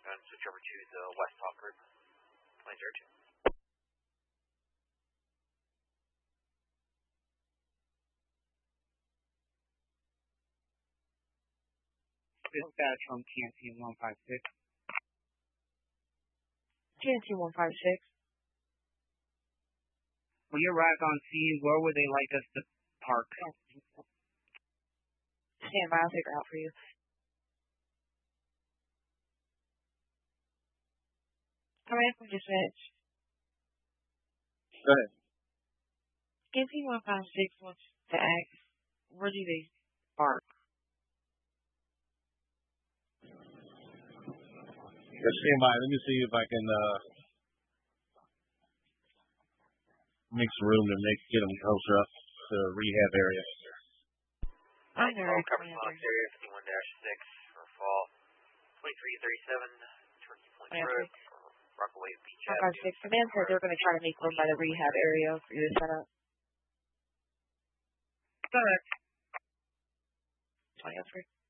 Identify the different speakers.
Speaker 1: And switch over to the West Hawk group. 2002.
Speaker 2: Dispatch from TNT 156.
Speaker 3: TNT 156.
Speaker 2: When you arrived on scene, where would they like us to park?
Speaker 3: Stand by, I'll figure out for you. Command from dispatch.
Speaker 4: Go ahead.
Speaker 3: TNT 156 wants to ask, where do they park?
Speaker 4: Stand by. Let me see if I can make some room to get them closer up to the rehab area.
Speaker 3: I know.
Speaker 1: Cover Fox area 51-6 for fall 2337 Turkey Point Road for Rockaway Beach Avenue.
Speaker 3: 156. Command said they're going to try to make room by the rehab area for you to set up.
Speaker 2: Correct.
Speaker 3: 2003.